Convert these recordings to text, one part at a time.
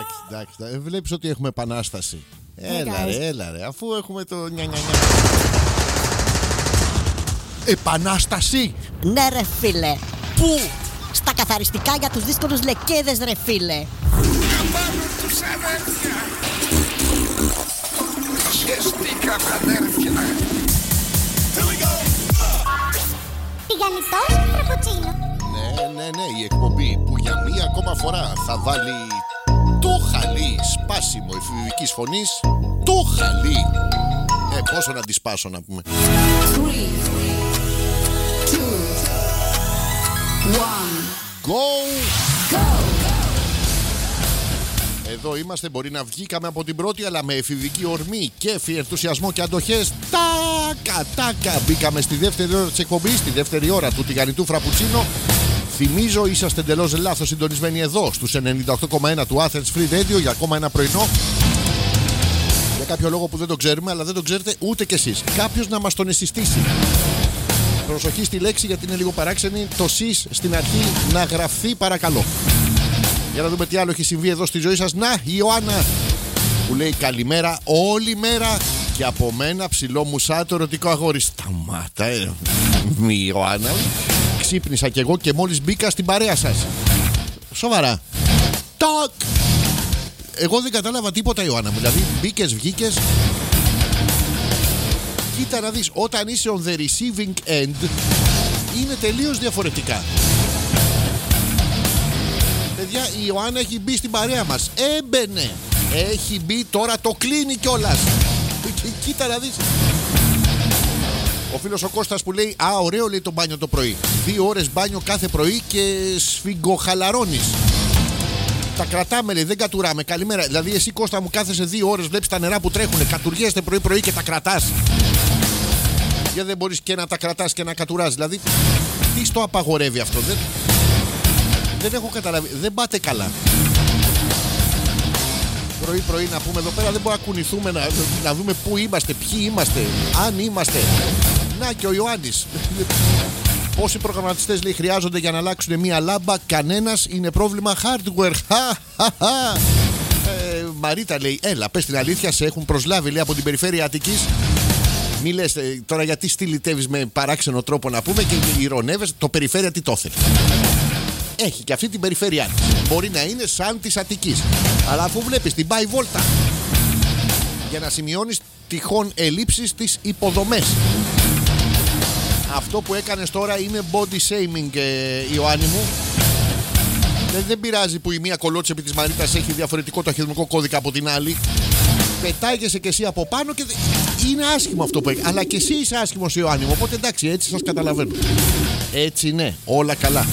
Εντάξει. Βλέπεις ότι έχουμε επανάσταση. Έλα ρε, αφού έχουμε το νια. Επανάσταση! Ναι ρε φίλε. Πού? Στα καθαριστικά για τους δύσκολους λεκέδες ρε φίλε. Καμπάνουν τους αδέρφια. Χεστήκαμε αδέρφια. Τηγανιτός ή φραπουτσίνο? Ναι, η εκπομπή που για μία ακόμα φορά θα βάλει το χαλί σπάσιμο εφηβικής φωνής. Το χαλί. Πόσο να τη σπάσω να πούμε. 3, 2, 1. Go! Εδώ είμαστε, μπορεί να βγήκαμε από την πρώτη, αλλά με εφηβική ορμή, κέφι, ενθουσιασμό και αντοχές. Τάκα! Μπήκαμε στη δεύτερη ώρα της εκπομπής, στη δεύτερη ώρα του τηγανιτού φραπουτσίνο. Θυμίζω, είσαστε εντελώς λάθος συντονισμένοι εδώ, στους 98,1 του Athens Free Radio για ακόμα ένα πρωινό. Για κάποιο λόγο που δεν το ξέρουμε, αλλά δεν το ξέρετε ούτε κι εσείς. Κάποιος να μας τον εσυστήσει. Προσοχή στη λέξη, γιατί είναι λίγο παράξενη. Το σεις στην αρχή να γραφθεί, παρακαλώ. Για να δούμε τι άλλο έχει συμβεί εδώ στη ζωή σας. Να, η Ιωάννα που λέει καλημέρα όλη μέρα. Και από μένα ψηλό μουσάτο ερωτικό αγόρι. Σταμάτα, η Ιωάννα. Ξύπνησα κι εγώ και μόλις μπήκα στην παρέα σας. Σοβαρά. Τάκ. Εγώ δεν κατάλαβα τίποτα, Ιωάννα μου. Δηλαδή μπήκες, βγήκες. Κοίτα να δεις, όταν είσαι on the receiving end είναι τελείως διαφορετικά. Παιδιά, η Ιωάννα έχει μπει στην παρέα μας. Έμπαινε. Έχει μπει, τώρα το κλείνει κιόλας. Κοίτα να δεις. Ο φίλος ο Κώστας που λέει ωραίο λέει το μπάνιο το πρωί. 2 ώρες μπάνιο κάθε πρωί και σφιγγοχαλαρώνεις. Τα κρατάμε λέει, δεν κατουράμε. Καλημέρα. Δηλαδή εσύ Κώστα μου κάθεσαι 2 ώρες, βλέπεις τα νερά που τρέχουνε. Κατουργέστε πρωί-πρωί και τα κρατάς. Γιατί δεν μπορείς και να τα κρατάς και να κατουράς. Δηλαδή τι στο απαγορεύει αυτό? Δεν έχω καταλάβει. Δεν πάτε καλά. Πρωί-πρωί να πούμε εδώ πέρα δεν μπορούμε να κουνηθούμε να δούμε πού είμαστε, ποιοι είμαστε, αν είμαστε. Να και ο Ιωάννης. Πόσοι προγραμματιστές λέει χρειάζονται για να αλλάξουν μία λάμπα? Κανένας. Είναι πρόβλημα hardware. Μαρίτα λέει έλα πες την αλήθεια, σε έχουν προσλάβει λέει από την περιφέρεια Αττικής. Μη λες τώρα γιατί στυλιτεύεις με παράξενο τρόπο να πούμε και ηρωνεύεσαι. Το περιφέρεια τι το θέλει? Έχει και αυτή την περιφέρειά της. Μπορεί να είναι σαν της Αττικής. Αλλά αφού βλέπεις την πάει βόλτα για να σημειώνεις τυχόν ελλείψεις στις υποδομές. Αυτό που έκανες τώρα είναι body shaming, Ιωάννη μου. Δεν πειράζει που η μία κολότσεπη της Μαρίτας έχει διαφορετικό ταχυδρομικό κώδικα από την άλλη. Πετάγεσαι και εσύ από πάνω και είναι άσχημο αυτό που έχει. Αλλά και εσύ είσαι άσχημος, Ιωάννη μου. Οπότε εντάξει, έτσι σας καταλαβαίνω. Έτσι ναι, όλα καλά.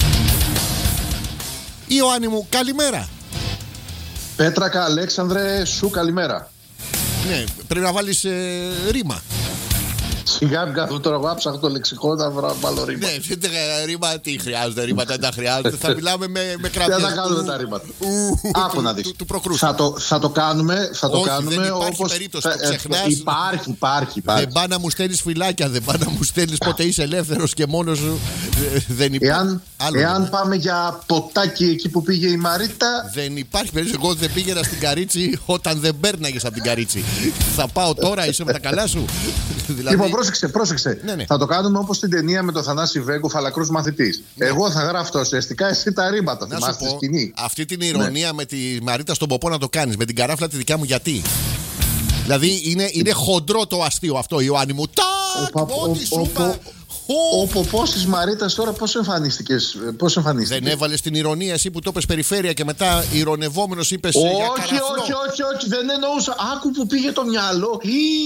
Ιωάννη μου, καλημέρα. Πέτρακα, Αλέξανδρε, σου καλημέρα. Ναι, πρέπει να βάλεις ρήμα. Σιγά μην καθώ τώρα, εγώ έψαχνα το λεξικό να βάλω ρήμα. Ναι, ρήμα τι χρειάζεται, ρήματα δεν τα χρειάζεται. Θα μιλάμε με κραυγές. Δεν θα κάνουμε τα ρήματα. Άκου να δεις. Θα το κάνουμε όπως. Υπάρχει. Δεν πά να μου στέλνεις φυλάκια, δεν πά να μου στέλνεις πότε είσαι ελεύθερος και μόνος σου. Δεν υπάρχει. Εάν πάμε για ποτάκι εκεί που πήγε η Μαρίτα. Δεν υπάρχει περίπτωση. Εγώ δεν πήγαινα στην Καρίτσι όταν δεν πέρναγες από την Καρίτσι. Θα πάω τώρα, είσαι με τα καλά σου? Λοιπόν, πρόσεξε. Ναι. Θα το κάνουμε όπως στην ταινία με τον Θανάση Βέγκο, Φαλακρούς μαθητής. Ναι. Εγώ θα γράφω τα ουσιαστικά, εσύ τα ρήματα. Θυμάστε τη σκηνή. Αυτή την ηρωνία με τη Μαρίτα στον ποπό να το κάνεις. Με την καράφλα τη δικιά μου γιατί? Δηλαδή είναι χοντρό το αστείο αυτό, Ιωάννη μου. Ό,τι σου είπα. Ο ποπός της Μαρίτας τώρα πώς εμφανίστηκε? Δεν έβαλες την ηρωνία εσύ που το είπες περιφέρεια και μετά ηρωνευόμενος είπες για καραφλό? Όχι, δεν εννοούσα. Άκου που πήγε το μυαλό.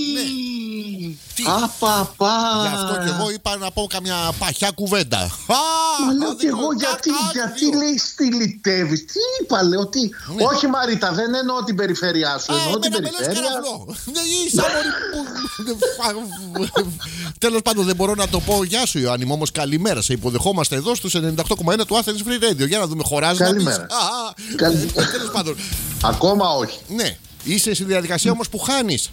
Απαπα. Γι' αυτό και εγώ είπα να πω καμιά παχιά κουβέντα. Μα λέω και εγώ γιατί λέει στυλιτεύεις? Τι είπα, λέω ότι. Όχι Μαρίτα, δεν εννοώ την περιφέρειά σου. Εννοώ την περιφέρεια. Τέλος πάντων δεν μπορώ να το πω. Γεια σου Ιωάννη μου, όμως καλημέρα. Σε υποδεχόμαστε εδώ στους 98,1 του Athens Free Radio. Για να δούμε, χωράζει να πεις? Τέλος πάντων. Ακόμα όχι. Ναι, είσαι στη διαδικασία όμως που χάνεις.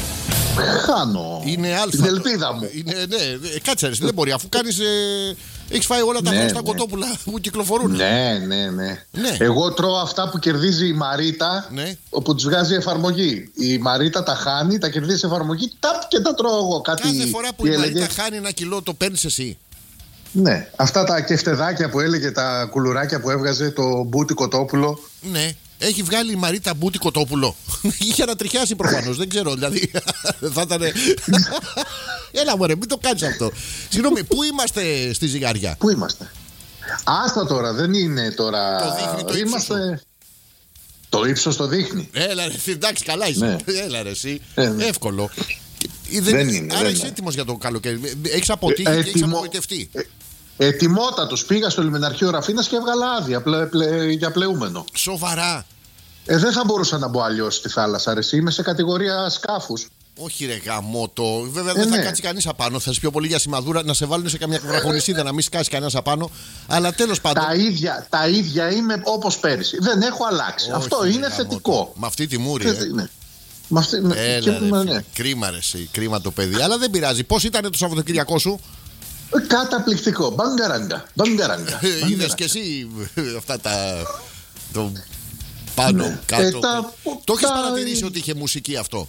Χάνω. Είναι αλφα. Την ελπίδα μου. Ναι, κάτσε ρε, δεν μπορεί. Αφού κάνεις Έχεις φάει όλα τα γνωστά κοτόπουλα που κυκλοφορούν. Ναι. Εγώ τρώω αυτά που κερδίζει η Μαρίτα, όπου τους βγάζει εφαρμογή. Η Μαρίτα τα χάνει, τα κερδίζει σε εφαρμογή, και τα τρώω εγώ. Κάθε φορά που η Μαρίτα χάνει 1 κιλό, το παίρνεις εσύ. Ναι, αυτά τα κεφτεδάκια που έλεγε, τα κουλουράκια που έβγαζε το μπούτι κοτόπουλο. Ναι, έχει βγάλει η Μαρίτα μπούτι κοτόπουλο. Είχε ανατριχιάσει προφανώς, δεν ξέρω, δηλαδή θα ήταν. Έλα μωρέ, μην το κάνεις αυτό. Συγγνώμη, πού είμαστε στη Ζυγαριά? Πού είμαστε? Άστα τώρα, δεν είναι τώρα. Το δείχνει το είμαστε. Το ύψος το δείχνει. Έλα ρε, εντάξει, καλά είσαι. Ναι. Έλα ρε, εσύ. Ναι. Εύκολο. Δεν είναι. Άρα είσαι έτοιμος για το καλοκαίρι. Έχεις αποτύχει και έχεις απογοητευτεί. Ετοιμότατος. Πήγα στο λιμεναρχείο Ραφίνας και έβγαλα άδεια για πλεούμενο. Σοβαρά? Δεν θα μπορούσα να μπω αλλιώς στη θάλασσα, ρε. Είμαι σε κατηγορία σκάφους. Όχι ρε γαμώτο. Βέβαια δεν θα κάτσει κανείς απάνω. Θα σου πιο πολύ για σημαδούρα να σε βάλουν σε καμιά βραχονισίδα να μην σκάσει κανένας απάνω. Αλλά τέλος πάντων. Τα ίδια είμαι όπως πέρυσι. Δεν έχω αλλάξει. Όχι, αυτό είναι θετικό. Με αυτή τη μούρη. Ναι. Κρίμα ρε εσύ, κρίμα το παιδί. Αλλά δεν πειράζει. Πώς ήταν το Σαββατοκύριακό σου? Καταπληκτικό. Μπαγκαράγκα. Είδες και εσύ αυτά τα. Το πάνω, κάτω. Το έχεις παρατηρήσει ότι είχε μουσική αυτό?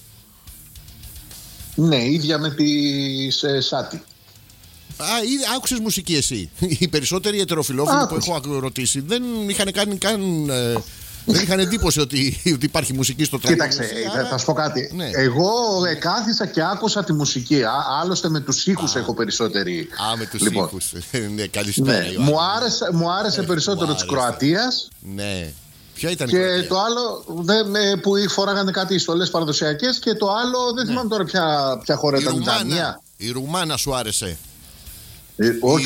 Ναι, ίδια με τη Σάτι. Άκουσες μουσική εσύ? Οι περισσότεροι ετεροφιλόφιλοι που έχω ρωτήσει δεν είχαν κάνει καν. Δεν είχαν εντύπωση ότι υπάρχει μουσική στο τραγούδι. Κοίταξε, θα σου πω κάτι. Ναι. Εγώ κάθισα και άκουσα τη μουσική. Άλλωστε με τους ήχους έχω περισσότερη. Με τους ήχους. Ναι, καλησπέρα. Ναι. Μου άρεσε περισσότερο της Κροατίας. Ναι. Ποια ήταν και το άλλο που φοράγανε κάτι στολές παραδοσιακές. Και το άλλο δεν θυμάμαι τώρα ποια χώρα ήταν. Η Δανία. Η Ρουμάνα σου άρεσε? Όχι.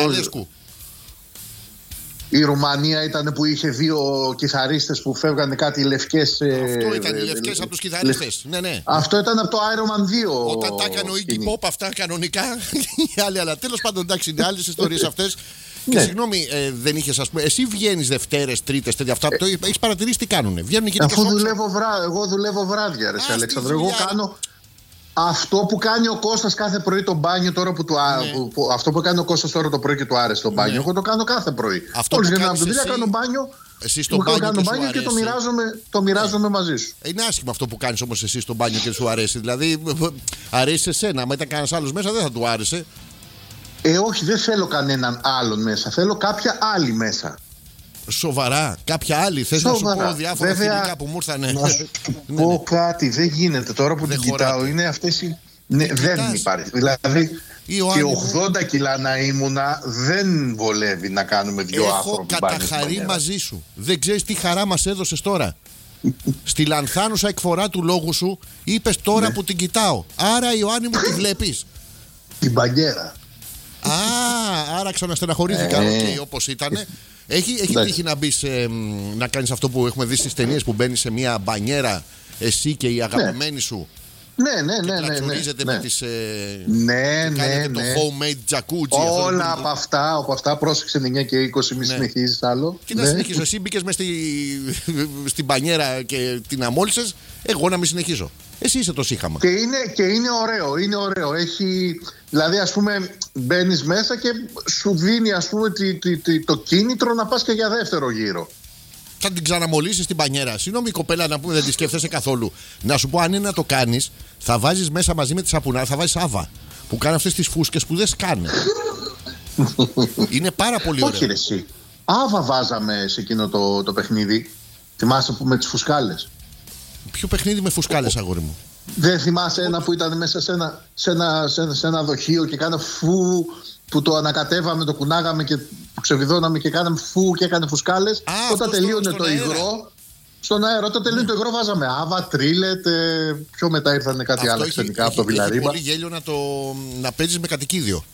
Η Ρουμανία ήταν που είχε 2 κιθαρίστες που φεύγανε κάτι λευκές. Αυτό ήταν οι λευκές από τους κιθαρίστες. Ναι. Αυτό ήταν από το Iron Man 2. Όταν τα έκανε ο Iggy Pop αυτά κανονικά. Αλλά τέλος πάντων, εντάξει, είναι άλλες ιστορίες αυτές. Και συγγνώμη, δεν είχες, ας πούμε, εσύ βγαίνεις Δευτέρες, Τρίτες, τέτοια αυτά. Έχεις παρατηρήσει τι κάνουνε? Βγαίνουν εκεί. Αφού εγώ δουλεύω βράδια, ρε Αλέξανδρο. Εγώ κάνω. Αυτό που κάνει ο Κώστας κάθε πρωί το μπάνιο τώρα αυτό που κάνει ο Κώστας τώρα το πρωί και του άρεσε το μπάνιο, εγώ το κάνω κάθε πρωί. Όλες για να δουλειά κάνω μπάνιο. Εσύ στο μπάνιο και το μοιράζομαι μαζί σου. Είναι άσχημο αυτό που κάνεις όμως εσύ στο μπάνιο και σου αρέσει. Δηλαδή αρέσει σε σένα. Αν ήταν κανένας άλλος μέσα δεν θα του άρεσε. Όχι, δεν θέλω κανέναν άλλον μέσα. Θέλω κάποια άλλη μέσα. Σοβαρά, κάποια άλλη? Θες να σου πω διάφορα φιλικά που μου ήρθανε? Να σου πω κάτι, δεν γίνεται τώρα που την κοιτάω. Είναι αυτές οι. Ναι, δεν υπάρχει. Δηλαδή και 80 κιλά να ήμουνα δεν βολεύει να κάνουμε 2 άνθρωποι. Έχω καταχαρεί μαζί σου. Δεν ξέρεις τι χαρά μας έδωσες τώρα. Στη λανθάνουσα εκφορά του λόγου σου είπες τώρα που την κοιτάω. Άρα Ιωάννη μου τη βλέπεις? Την μπαγκέρα. Άρα ξαναστεναχωρήθηκα. Όπως ήτανε. Έχει τύχει να μπεις να κάνεις αυτό που έχουμε δει στις ταινίες, που μπαίνεις σε μια μπανιέρα εσύ και η αγαπημένη σου? Ναι. Πλατσουρίζετε με τις. Ναι. Το homemade jacuzzi. Όλα από αυτά πρόσεξε 9 και 20, μη συνεχίζεις άλλο. Τι να συνεχίσω? Εσύ μπήκες μες στην μπανιέρα και την αμόλυσες. Εγώ να μην συνεχίζω. Εσύ είσαι το σύχαμα. Και είναι ωραίο. Δηλαδή, ας πούμε, μπαίνεις μέσα και σου δίνει, ας πούμε, το κίνητρο να πας και για δεύτερο γύρο. Θα την ξαναμολύσεις την μπανιέρα. Συγγνώμη, κοπέλα, να πούμε, δεν τη σκέφτεσαι καθόλου. Να σου πω, αν είναι να το κάνεις, θα βάζεις μέσα μαζί με τη σαπουνά, θα βάζεις άβα. Που κάνει αυτές τις φούσκες που δεν σκάνε. Είναι πάρα πολύ ωραίο. Όχι, ρε, εσύ. Άβα βάζαμε σε εκείνο το παιχνίδι. Θυμάσαι που με τις φουσκάλες? Ποιο παιχνίδι με φουσκάλες, αγόρι μου? Δεν θυμάσαι ένα που ήταν μέσα σε ένα δοχείο και κάνα φου, που το ανακατεύαμε, το κουνάγαμε και το ξεβιδώναμε και κάναμε φου και έκανε φουσκάλες. Όταν τελείωνε το υγρό, στον αέρα, όταν τελείωνε το υγρό βάζαμε άβα, τρίλετ, πιο μετά ήρθαν κάτι άλλο ξενικά από το Βιλαρίμπα. Είναι πολύ γέλιο να παίζεις με κατοικίδιο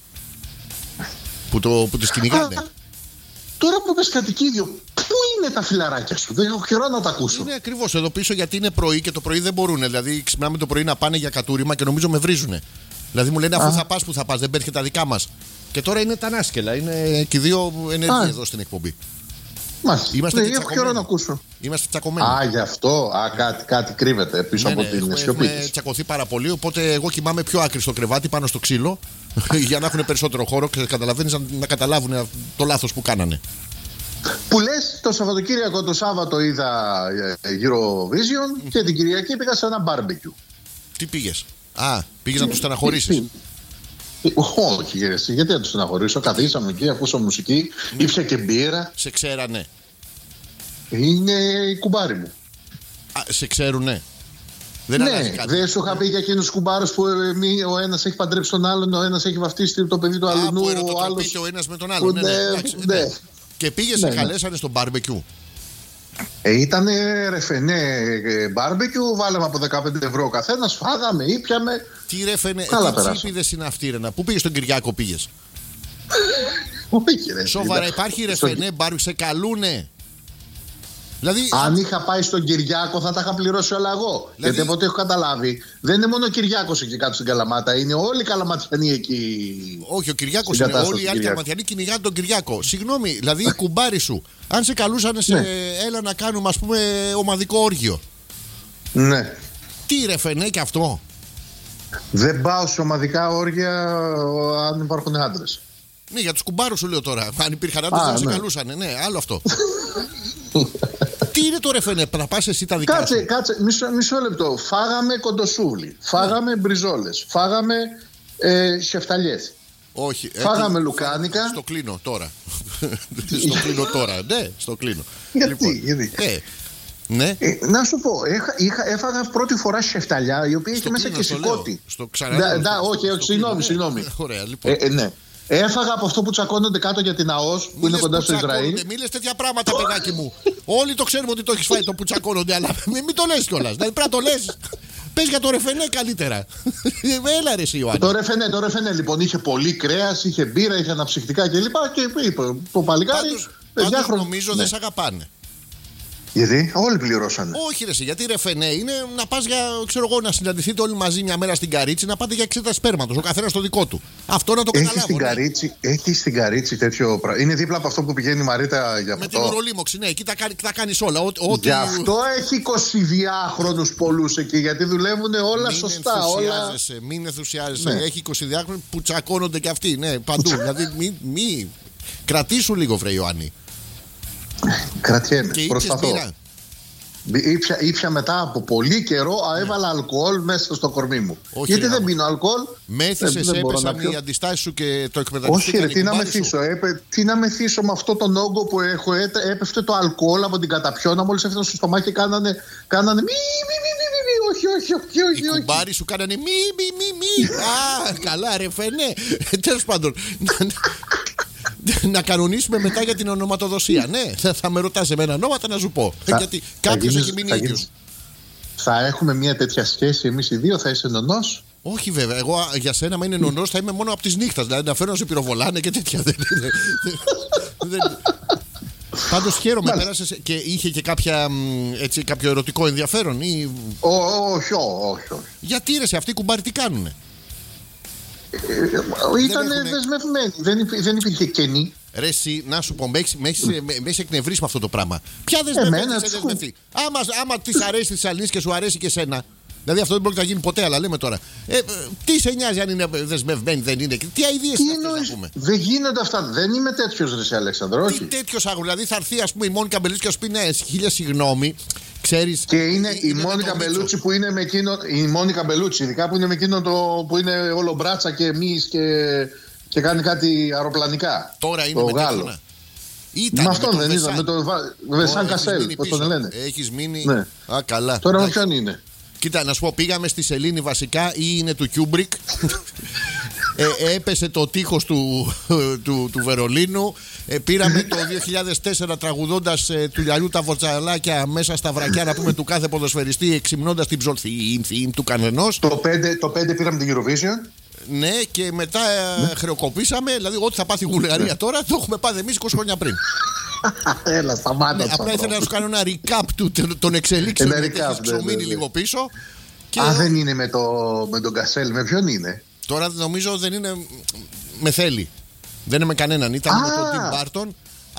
που τις κυνηγάνε. Τώρα που πες κατοικίδιο, πού είναι τα φιλαράκια σου? Δεν έχω καιρό να τα ακούσω. Είναι ακριβώς εδώ πίσω, γιατί είναι πρωί και το πρωί δεν μπορούν. Δηλαδή ξυπνάμε το πρωί να πάνε για κατούριμα και νομίζω με βρίζουνε. Δηλαδή μου λένε αφού θα πας, που θα πας, δεν πέτυχε τα δικά μας. Και τώρα είναι τα νάσκελα, είναι και 2 ενεργοί εδώ στην εκπομπή. Μάλιστα. Έχω καιρό να ακούσω. Είμαστε τσακωμένοι. Α, γι' αυτό. Κάτι κρύβεται πίσω από την σιωπή. Έχουμε τσακωθεί πάρα πολύ. Οπότε εγώ κοιμάμαι πιο άκρη στο κρεβάτι πάνω στο ξύλο. Για να έχουν περισσότερο χώρο. Καταλαβαίνεις, να καταλάβουν το λάθος που κάνανε. Που λες, το Σαββατοκύριακο, το Σάββατο είδα Eurovision και την Κυριακή πήγα σε ένα barbecue. Τι πήγες? Πήγες να τους στεναχωρήσεις? Όχι, γιατί να τους στεναχωρήσω. Καθίσαμε εκεί, ακούσαμε μουσική, ήπια και μπύρα. Σε ξέρανε? Είναι η κουμπάρη μου. Σε ξέρουνε? Δεν σου είχα πει για εκείνους τους κουμπάρους που ο ένας έχει παντρέψει τον άλλον, ο ένας έχει βαφτίσει το παιδί του αλλού. Ο άλλος ο ένας με τον άλλον. Ναι. Και πήγες, σε καλέσανε στο μπάρμπεκιου? Ήταν ρεφενέ μπάρμπεκιου, βάλαμε από 15 ευρώ ο καθένας, φάγαμε, ήπιαμε. Τι ρεφενέ, τι τσίπηδες είναι αυτοί, Ρενα? Πού πήγες τον Κυριάκο, πήγες? Όχι, ρε. Σοβαρά, υπάρχει ρεφενέ μπάρμπεκιου, σε καλούνε? Δηλαδή, αν είχα πάει στον Κυριάκο θα τα είχα πληρώσει όλα εγώ. Δηλαδή, γιατί από ό,τι έχω καταλάβει, δεν είναι μόνο ο Κυριάκος εκεί κάτω στην Καλαμάτα, είναι όλοι οι Καλαματιανοί εκεί. Όχι, ο Κυριάκος είναι. Όλοι οι άλλοι Καλαματιανοί κυνηγάνε τον Κυριάκο. Συγγνώμη, δηλαδή οι κουμπάροι σου, αν σε καλούσαν σε έλα να κάνουμε, ας πούμε, ομαδικό όργιο. Ναι. Τι ρεφενέ και αυτό? Δεν πάω σε ομαδικά όργια αν υπάρχουν άντρες. Ναι, για τους κουμπάρους σου λέω τώρα. Αν υπήρχαν άντρες δεν σε καλούσαν. Ναι, άλλο αυτό. Τι είναι το ρεφενέ, να πας εσύ τα δικά σου? Κάτσε, μισό λεπτό. Φάγαμε κοντοσούβλι, φάγαμε μπριζόλες, φάγαμε σεφταλιές. Όχι. Φάγαμε λουκάνικα. Στο κλείνω τώρα. Στο κλείνω τώρα. Ναι, στο κλείνω. Γιατί? Ναι. Να σου πω, έφαγα πρώτη φορά σεφταλιά η οποία είχε μέσα και σηκώτη. Στο ξαναλέω. Όχι, συγγνώμη. Ωραία, λοιπόν. Ναι. Έφαγα από αυτό που τσακώνονται κάτω για την ΑΟΣ που είναι κοντά στο Ισραήλ. Μη λες τέτοια πράγματα, παιδάκι μου. Όλοι το ξέρουμε ότι το έχεις φάει το που τσακώνονται, αλλά μην το λες κιόλας. Δηλαδή πρέπει να το λες. Πες για το ρεφενέ καλύτερα. Έλα ρε εσύ, Ιωάννη. Το ρεφενέ λοιπόν είχε πολύ κρέας, είχε μπύρα, είχε αναψυκτικά κλπ. Και είπε το παλικάρι. Πάντως νομίζω δεν σ' αγαπάνε. Γιατί όλοι πληρώσανε. Όχι, ρε, γιατί ρεφενέ είναι να πας να συναντηθείτε όλοι μαζί μια μέρα στην Καρίτσι, να πάτε για εξέταση σπέρματος, ο καθένας το δικό του. Αυτό να το καταλάβω. Έχει στην Καρίτσι τέτοιο πράγμα. Είναι δίπλα από αυτό που πηγαίνει η Μαρίτα για με την ουρολίμωξη, ναι, εκεί τα κάνεις όλα. Γι' αυτό έχει 22χρονους πολλούς εκεί, γιατί δουλεύουν όλα σωστά. Μην ενθουσιάζεσαι. Ναι. Έχει 22χρονους που τσακώνονται κι αυτοί, ναι, παντού. Δηλαδή, μη κρατήσου λίγο, βρε Ιωάννη. Κρατιέμαι, προσπαθώ. Ήπια μετά από πολύ καιρό, έβαλα αλκοόλ μέσα στο κορμί μου. Όχι, γιατί δεν πίνω αλκοόλ. Μέθησες, έπεσαν οι αντιστάσεις σου και το εκμεταλλευτήκαν. Όχι, ρε, τι να μεθύσω με αυτό τον όγκο που έχω. Έπεφτε το αλκοόλ από την καταπιώνα. Μόλις έφτανα στο στομάχι κάνανε όχι. Οι κουμπάροι σου κάνανε μη. Α, καλά, ρε φαινέ. Τέλος πάντων. Να κανονίσουμε μετά για την ονοματοδοσία. Ναι, θα με ρωτάς εμένα ονόματα να σου πω. Γιατί κάποιος έχει μείνει ίδιος. Θα έχουμε μια τέτοια σχέση εμείς οι δύο, θα είσαι νονός? Όχι βέβαια, εγώ για σένα μα είναι νονός θα είμαι μόνο από τις νύχτας. Δηλαδή να φέρω να σε πυροβολάνε και τέτοια. Πάντως χαίρομαι, πέρασες και είχε και κάποιο ερωτικό ενδιαφέρον ή... Όχι. Γιατί ρε, αυτοί οι κουμπάροι τι κάνουνε? Ήταν δεσμευμένοι, δεν υπήρχε κενή. Ρε εσύ, να σου πω, με έχεις εκνευρίσει με αυτό το πράγμα. Ποια δεσμευτεί? Άμα της αρέσει της Αλληνής και σου αρέσει και σένα. Δηλαδή αυτό δεν πρόκειται να γίνει ποτέ, αλλά λέμε τώρα. Τι σε νοιάζει αν είναι δεσμευμένη, δεν είναι? Τι αηδίες είναι αυτές να πούμε? Δεν γίνονται αυτά. Δεν είμαι τέτοιος, ρε Αλέξανδρο. Τι τέτοιος άγου? Δηλαδή θα έρθει ας πούμε η Μόνικα Μπελούτσι και σου πει ναι, χίλια συγγνώμη. Ξέρεις, και είναι η Μόνικα Μπελούτσι που είναι με εκείνο. Η Μόνικα Μπελούτσι, ειδικά που είναι με εκείνο που είναι όλο μπράτσα και εμείς και κάνει κάτι αεροπλανικά. Τώρα είναι με τέτοιο. Με αυτόν δεν είδα, με τον Βεσάν Κασέλ, πώς τον λένε. Έχεις μείνει. Ναι. Α, καλά. Τώρα με ποιον είναι? Κοίτα, να σου πω, πήγαμε στη σελήνη βασικά ή είναι του Κιούμπρικ. Έπεσε το τείχος του Βερολίνου. Πήραμε το 2004 τραγουδώντας του Λιαλιού τα βοτσαλάκια μέσα στα βρακιά να πούμε του κάθε ποδοσφαιριστή, εξυμνώντας την ψολθή του κανενός. Το 5 πήραμε την Eurovision. Ναι, και μετά χρεοκοπήσαμε. Δηλαδή, ό,τι θα πάθει η Βουλγαρία τώρα το έχουμε πάθει εμείς 20 χρόνια πριν. Έλα, σταμάτα. Απλά ήθελα να σου κάνω ένα recap των εξελίξεων. Γιατί έχεις ξομείνει λίγο πίσω. Δεν είναι με τον Κασέλ, με ποιον είναι? Τώρα νομίζω δεν είναι. Με θέλει. Δεν είναι με κανέναν. Ήταν με τον Τιμ Μπάρτον.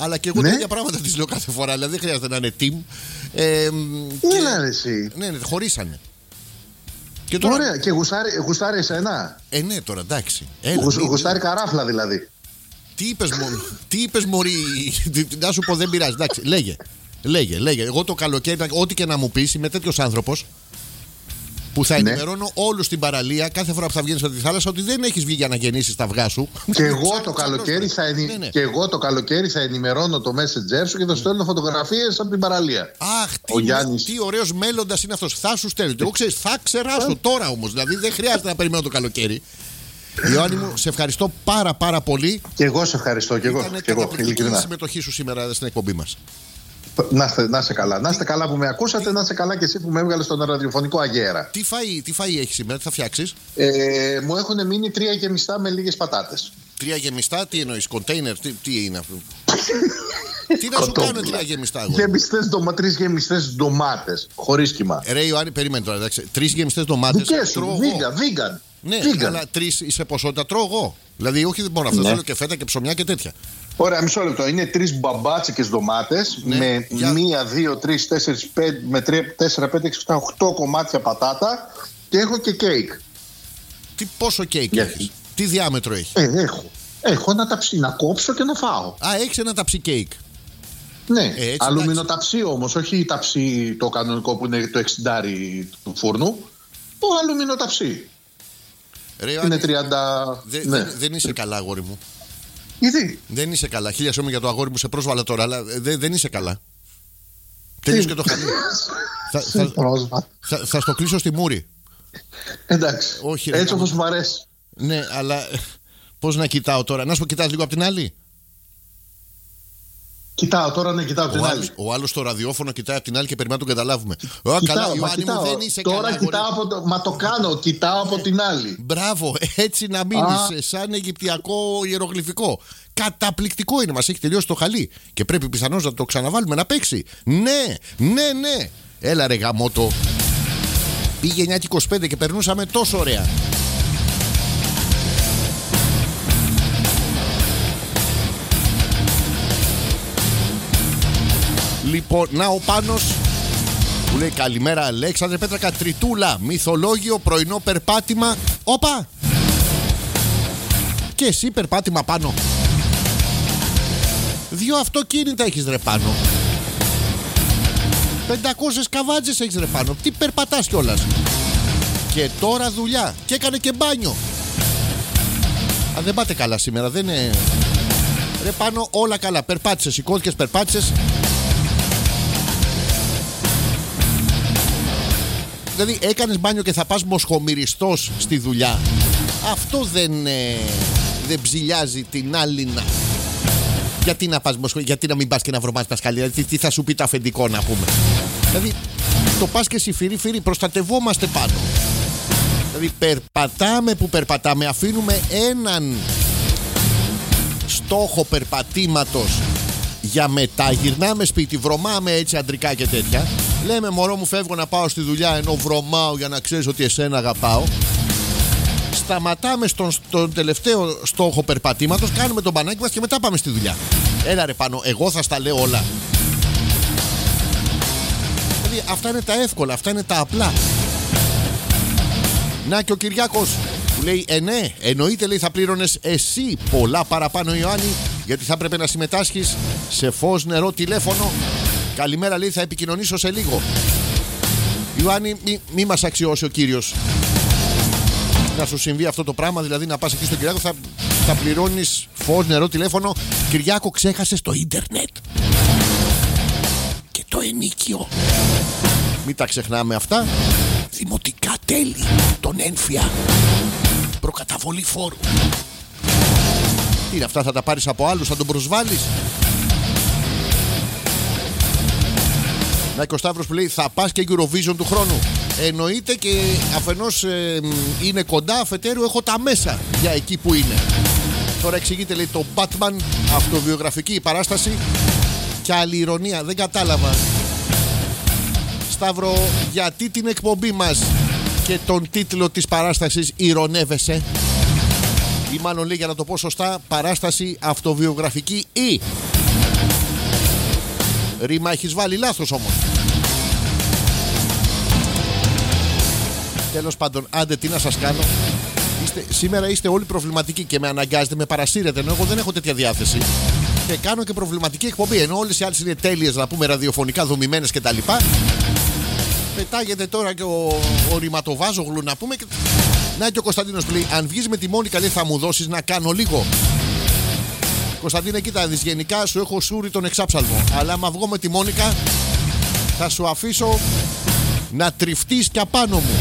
Αλλά και εγώ τέτοια πράγματα τις λέω κάθε φορά. Δηλαδή δεν χρειάζεται να είναι team. Είναι εσύ. Ναι, χωρίσανε. Και τώρα... Ωραία, και γουστάρει εσένα. Ναι, τώρα εντάξει. Γουστάρει καράφλα δηλαδή. Τι είπες μωρή. Να σου πω, δεν πειράζει. Εντάξει, λέγε. Εγώ το καλοκαίρι, ό,τι και να μου πεις, είμαι τέτοιος άνθρωπος που θα ενημερώνω όλους στην παραλία κάθε φορά που θα βγαίνεις από τη θάλασσα ότι δεν έχεις βγει για να γεννήσεις τα αυγά σου. Και εγώ το καλοκαίρι θα ενημερώνω το Messenger σου και θα στέλνω φωτογραφίες από την παραλία. Αχ, τι ωραίος μέλλοντας είναι αυτός. Θα σου στέλνω. Εγώ ξέρεις, θα ξεράσω τώρα όμως. Δηλαδή δεν χρειάζεται να περιμένω το καλοκαίρι. Ιωάννη μου, σε ευχαριστώ πάρα πολύ. Και εγώ σε ευχαριστώ. Ήταν καταπληκτική η συμμετοχή σου σήμερα στην εκπομπή μας. Να είστε καλά. Να είστε καλά που με ακούσατε, να είστε καλά και εσύ που με έβγαλε στον ραδιοφωνικό αγέρα. Τι φαΐ έχει σήμερα, τι θα φτιάξεις? Μου έχουν μείνει 3 γεμιστά με λίγες πατάτες. 3 γεμιστά, τι εννοείς, κοντέινερ, τι είναι αυτό? Τι να σου κάνουν 3 γεμιστά? 3 γεμιστές ντομάτες, χωρίς κύμα. Ρε Ιωάννη, περιμένει τώρα, εντάξει. 3 γεμιστές ντομάτες. Δικές σου, vegan. Ναι, αλλά 3 σε ποσότητα τρώω εγώ. Δηλαδή, όχι δεν μπορώ αυτό. Θέλω και φέτα και ψωμιά και τέτοια. Ωραία, μισό λεπτό. Είναι 3 μπαμπάτσικες ντομάτες με 1, 2, 3, 4, 5, με 3, 4, 5, 6, 7, 8 κομμάτια πατάτα και έχω και κέικ. Πόσο κέικ έχεις? Τι διάμετρο έχει? Έχω ένα ταψί να κόψω και να φάω. Έχεις ένα ταψί κέικ? Ναι, αλουμινοταψί όμως, όχι ταψί το κανονικό που είναι το 60 του φούρνου. Το αλουμινοταψί. Είναι 30. Δεν είσαι καλά, αγόρι μου. Γιατί? Δεν είσαι καλά. Χίλια συγγνώμη για το αγόρι μου, σε πρόσβαλα τώρα, αλλά δεν είσαι καλά. Τελείωσε και το χαλί. Θα στο κλείσω στη μούρη. Εντάξει. Έτσι όπως μου αρέσει. Ναι, αλλά πώς να κοιτάω τώρα? Να σου πω, κοιτάς λίγο από την άλλη. Κοιτάω τώρα, κοιτάω από την άλλη. Ο άλλος στο ραδιόφωνο κοιτάει από την άλλη και περιμένει να τον καταλάβουμε. Καλά, Ιωάννη μου, δεν είσαι τώρα καλά. Κοιτάω μα το κάνω, κοιτάω από την άλλη. Μπράβο, έτσι να μείνεις, σαν αιγυπτιακό ιερογλυφικό. Καταπληκτικό είναι, μας έχει τελειώσει το χαλί. Και πρέπει πιθανώς να το ξαναβάλουμε να παίξει. Ναι. Έλα ρε γαμότο. Πήγε 9:25 και περνούσαμε τόσο ωραία. Λοιπόν, να ο Πάνος που λέει καλημέρα Αλέξανδρε Πέτρακα, Τριτούλα, μυθολόγιο, πρωινό περπάτημα. Όπα! Και εσύ περπάτημα πάνω. 2 αυτοκίνητα έχεις ρε πάνω. 500 καβάτζες έχεις ρε πάνω. Τι περπατάς κιόλας? Και τώρα δουλειά. Και έκανε και μπάνιο. Δεν πάτε καλά σήμερα, δεν είναι... Ρε πάνω όλα καλά. Περπάτησες, σηκώθηκες, περπάτησες. Δηλαδή έκανες μπάνιο και θα πας μοσχομυριστός στη δουλειά. Αυτό δεν ψηλιάζει την άλλη να... Γιατί να πας γιατί να μην πας και να βρωμάς τα σκαλιά? Τι θα σου πει το αφεντικό να πούμε? Δηλαδή το πας και εσύ φυρί προστατευόμαστε πάνω. Δηλαδή περπατάμε που περπατάμε, αφήνουμε έναν στόχο περπατήματος για μετά, γυρνάμε σπίτι, βρωμάμε έτσι αντρικά και τέτοια. Λέμε μωρό μου φεύγω να πάω στη δουλειά ενώ βρωμάω για να ξέρεις ότι εσένα αγαπάω. Σταματάμε στον τελευταίο στόχο περπατήματος, κάνουμε τον μπανάκι μας και μετά πάμε στη δουλειά. Έλα ρε πάνω, εγώ θα στα λέω όλα. Δηλαδή αυτά είναι τα εύκολα, αυτά είναι τα απλά. Να και ο Κυριάκος που λέει ναι, εννοείται λέει θα πλήρωνες εσύ πολλά παραπάνω Ιωάννη, γιατί θα έπρεπε να συμμετάσχεις σε φως νερό τηλέφωνο. Καλημέρα λέει, θα επικοινωνήσω σε λίγο. Ιωάννη, μη μας αξιώσει ο κύριος να σου συμβεί αυτό το πράγμα, δηλαδή να πας εκεί στον Κυριάκο, θα πληρώνεις φως, νερό, τηλέφωνο. Κυριάκο, ξέχασες το ίντερνετ και το ενίκιο. Μην τα ξεχνάμε αυτά. Δημοτικά τέλη, τον ένφια, προκαταβολή φόρου. Τι είναι αυτά, θα τα πάρεις από άλλους, θα τον προσβάλλεις? Να και ο Σταύρος που λέει θα πας και Eurovision του χρόνου. Εννοείται, και αφενός είναι κοντά, αφετέρου έχω τα μέσα για εκεί που είναι. Τώρα εξηγείται λέει το Batman, αυτοβιογραφική παράσταση. Και άλλη ηρωνία, δεν κατάλαβα Σταύρο, γιατί την εκπομπή μας και τον τίτλο της παράστασης ηρωνεύεσαι? Ή μάλλον λέει, για να το πω σωστά, παράσταση αυτοβιογραφική ή Ρήμα έχεις βάλει λάθος όμως. Τέλος πάντων, άντε τι να σας κάνω. Σήμερα είστε όλοι προβληματικοί και με αναγκάζετε, με παρασύρετε, ενώ εγώ δεν έχω τέτοια διάθεση. Και κάνω και προβληματική εκπομπή. Ενώ όλες οι άλλες είναι τέλειες, να πούμε, ραδιοφωνικά δομημένες κτλ. Πετάγεται τώρα και ο ρηματοβάζογλου να πούμε. Να και ο Κωνσταντίνος που λέει: αν βγεις με τη Μόνικα, λέει, θα μου δώσεις να κάνω λίγο. Κωνσταντίνε, κοίτα, γενικά σου έχω σούρει τον εξάψαλμο. Αλλά άμα βγω με τη Μόνικα, θα σου αφήσω να τριφτείς και απάνω μου.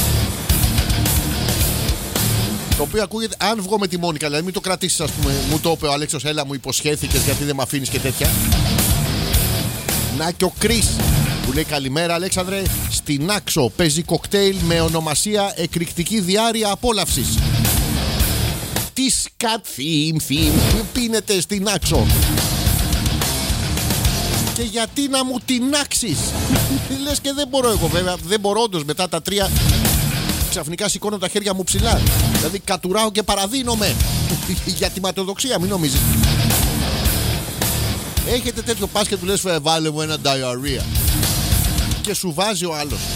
Το οποίο ακούγεται, αν βγω με τη Μόνικα, δηλαδή μην το κρατήσεις, ας πούμε. Μου το είπε ο Αλέξος, έλα μου υποσχέθηκες γιατί δεν με αφήνεις και τέτοια. Να και ο Κρίς που λέει: καλημέρα Αλέξανδρε, στην Άξο παίζει κοκτέιλ με ονομασία εκρηκτική διάρρεια απόλαυσης. Τι σκατ θύμ πίνετε στην Άξο. Και γιατί να μου την άξεις. Λες και δεν μπορώ εγώ, βέβαια. Δεν μπορώ όντως, μετά τα 3 ξαφνικά σηκώνω τα χέρια μου ψηλά. Δηλαδή κατουράω και παραδίνομαι. Για τη ματαιοδοξία, μην νομίζεις. Έχετε τέτοιο πας και του λες βάλε μου ένα diarrhea. Και σου βάζει ο άλλος.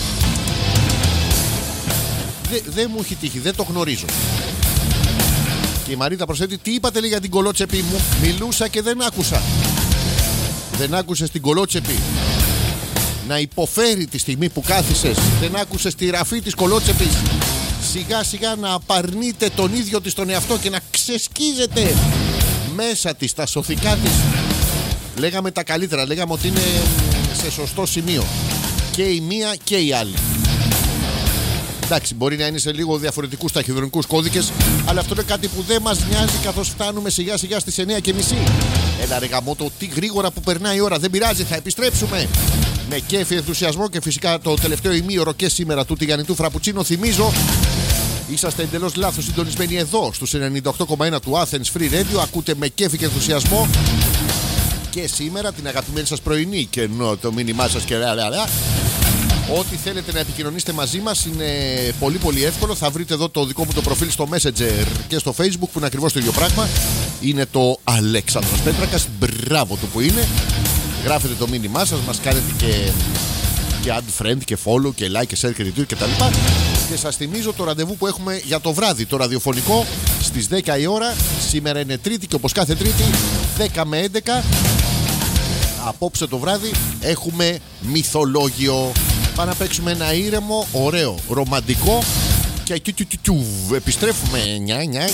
Δεν μου έχει τύχει, δεν το γνωρίζω. Και η Μαρίτα προσθέτει: τι είπατε, λέει, για την κολότσεπη μου. Μιλούσα και δεν άκουσα. Δεν άκουσες την κολότσεπη να υποφέρει τη στιγμή που κάθισες. Δεν άκουσες τη ραφή της κολότσεπης σιγά σιγά να απαρνείται τον ίδιο της τον εαυτό και να ξεσκίζεται μέσα της τα σωθικά της. Λέγαμε τα καλύτερα, λέγαμε ότι είναι σε σωστό σημείο και η μία και η άλλη. Εντάξει, μπορεί να είναι σε λίγο διαφορετικούς ταχυδρομικούς κώδικες, αλλά αυτό είναι κάτι που δεν μας νοιάζει καθώς φτάνουμε σιγά σιγά στις 9:30. Έλα ρε γαμώτο, τι γρήγορα που περνάει η ώρα, δεν πειράζει, θα επιστρέψουμε. Με κέφι, ενθουσιασμό και φυσικά το τελευταίο ημίωρο και σήμερα του τηγανιτού φραπουτσίνο. Θυμίζω, είσαστε εντελώς λάθος συντονισμένοι εδώ στους 98,1 του Athens Free Radio. Ακούτε με κέφι και ενθουσιασμό και σήμερα την αγαπημένη σας πρωινή και το μήνυμά σας και ό,τι θέλετε να επικοινωνήσετε μαζί μας είναι πολύ πολύ εύκολο. Θα βρείτε εδώ το δικό μου το προφίλ στο Messenger και στο Facebook που είναι ακριβώς το ίδιο πράγμα. Είναι το Αλέξανδρος Πέτρακας. Μπράβο του που είναι. Γράφετε το μήνυμά σας, μας κάνετε και add friend και follow και like και share και retweet και τα λοιπά. Και σας θυμίζω το ραντεβού που έχουμε για το βράδυ, το ραδιοφωνικό στις 10 η ώρα. Σήμερα είναι Τρίτη και όπως κάθε Τρίτη 10 με 11 απόψε το βράδυ έχουμε μυθολόγιο. Πάμε να παίξουμε ένα ήρεμο, ωραίο, ρομαντικό και επιστρέφουμε.